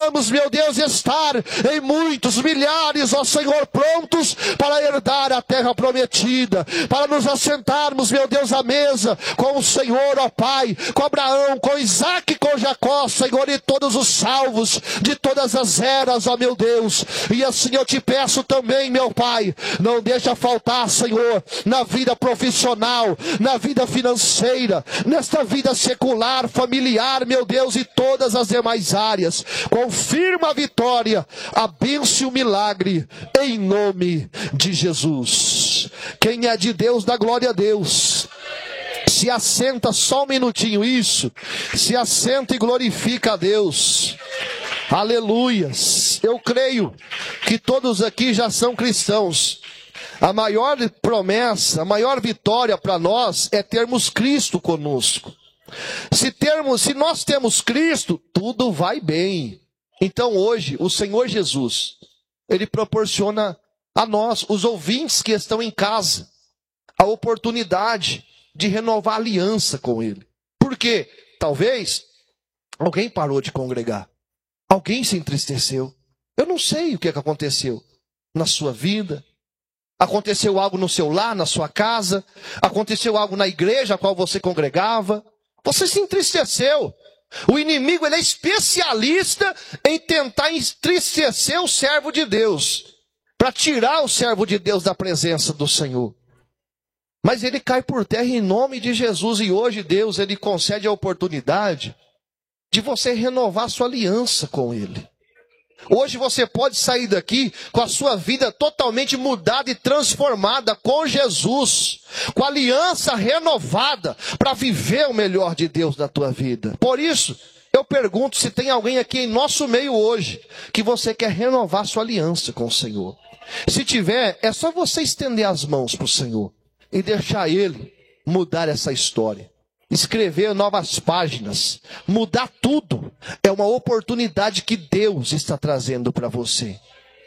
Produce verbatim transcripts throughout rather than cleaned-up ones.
possamos, meu Deus, estar em muitos milhares, ó Senhor, prontos para herdar a terra prometida, para nos assentarmos, meu Deus, à mesa com o Senhor, ó Pai, com Abraão, com Isaac, com Jacó, Senhor, e todos os salvos de todas as eras, ó meu Deus. E assim eu te peço também, meu Pai, não deixa faltar, Senhor, na vida profissional, na vida financeira, nesta vida secular, familiar, meu Deus, e todas as demais áreas. Confirma a vitória, a bênção e o milagre, em nome de Jesus. Quem é de Deus, dá glória a Deus. Se assenta só um minutinho, isso. Se assenta e glorifica a Deus. Aleluias. Eu creio que todos aqui já são cristãos. A maior promessa, a maior vitória para nós é termos Cristo conosco. Se, termos, se nós temos Cristo, tudo vai bem. Então hoje, o Senhor Jesus, Ele proporciona a nós, os ouvintes que estão em casa, a oportunidade de renovar a aliança com Ele. Porque talvez alguém parou de congregar. Alguém se entristeceu. Eu não sei o que aconteceu na sua vida. Aconteceu algo no seu lar, na sua casa. Aconteceu algo na igreja a qual você congregava. Você se entristeceu. O inimigo, ele é especialista em tentar entristecer o servo de Deus, para tirar o servo de Deus da presença do Senhor. Mas ele cai por terra em nome de Jesus. E hoje Deus, ele concede a oportunidade de você renovar sua aliança com Ele. Hoje você pode sair daqui com a sua vida totalmente mudada e transformada com Jesus, com a aliança renovada para viver o melhor de Deus na tua vida. Por isso, eu pergunto se tem alguém aqui em nosso meio hoje que você quer renovar sua aliança com o Senhor. Se tiver, é só você estender as mãos para o Senhor e deixar Ele mudar essa história. Escrever novas páginas, mudar tudo, é uma oportunidade que Deus está trazendo para você.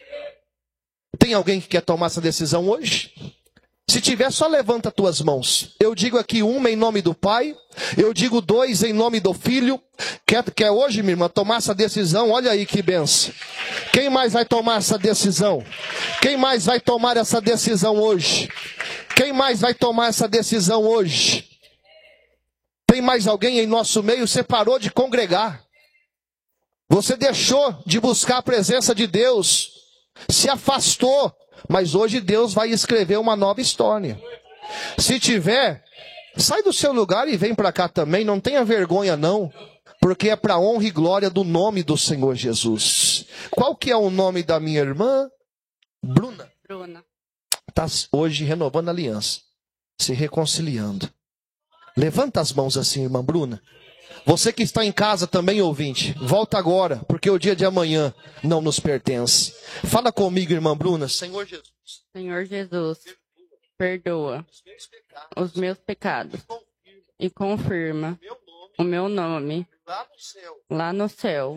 Tem alguém que quer tomar essa decisão hoje? Se tiver, só levanta as tuas mãos. Eu digo aqui uma em nome do Pai, eu digo dois em nome do Filho. Quer, quer hoje, minha irmã, tomar essa decisão? Olha aí que benção. Quem mais vai tomar essa decisão? Quem mais vai tomar essa decisão hoje? Quem mais vai tomar essa decisão hoje? Tem mais alguém em nosso meio? Você parou de congregar. Você deixou de buscar a presença de Deus. Se afastou. Mas hoje Deus vai escrever uma nova história. Se tiver, sai do seu lugar e vem para cá também. Não tenha vergonha não. Porque é para honra e glória do nome do Senhor Jesus. Qual que é o nome da minha irmã? Bruna. Bruna. Está hoje renovando a aliança. Se reconciliando. Levanta as mãos assim, irmã Bruna. Você que está em casa também, ouvinte, volta agora, porque o dia de amanhã não nos pertence. Fala comigo, irmã Bruna. Senhor Jesus. Senhor Jesus, perdoa os meus pecados e confirma o meu nome lá no céu,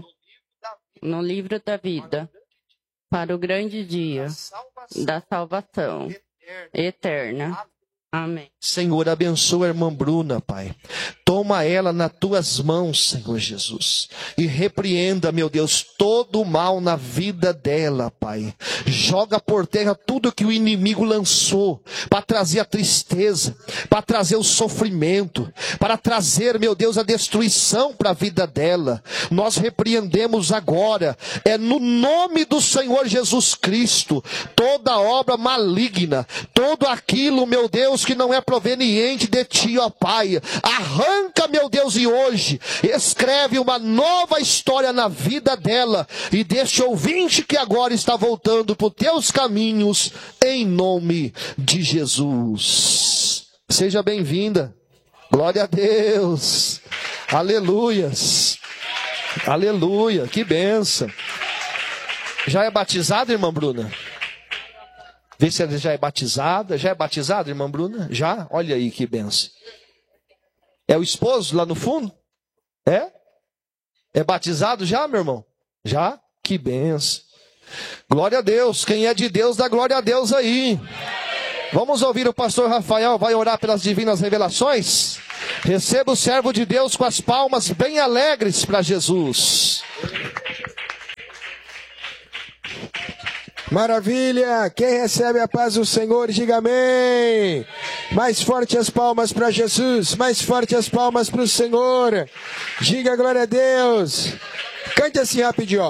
no livro da vida, para o grande dia da salvação eterna. Amém. Senhor, abençoa a irmã Bruna, Pai. Toma ela nas tuas mãos, Senhor Jesus. E repreenda, meu Deus, todo o mal na vida dela, Pai. Joga por terra tudo que o inimigo lançou para trazer a tristeza, para trazer o sofrimento, para trazer, meu Deus, a destruição para a vida dela. Nós repreendemos agora, é no nome do Senhor Jesus Cristo, toda obra maligna, todo aquilo, meu Deus, que não é proveniente de ti, ó Pai. Arranca, meu Deus, e hoje escreve uma nova história na vida dela e deste ouvinte que agora está voltando para os teus caminhos, em nome de Jesus. Seja bem-vinda. Glória a Deus. Aleluias. Aleluia. Que benção. Já é batizada, irmã Bruna? Vê se ela já é batizada. Já é batizada, irmã Bruna? Já? Olha aí que benção. É o esposo lá no fundo? É? É batizado já, meu irmão? Já? Que benção. Glória a Deus. Quem é de Deus, dá glória a Deus aí. Vamos ouvir o pastor Rafael. Vai orar pelas divinas revelações? Receba o servo de Deus com as palmas bem alegres para Jesus. Maravilha! Quem recebe a paz do Senhor, diga amém. Mais forte as palmas para Jesus, mais forte as palmas para o Senhor. Diga glória a Deus. Cante assim rapidinho, ó.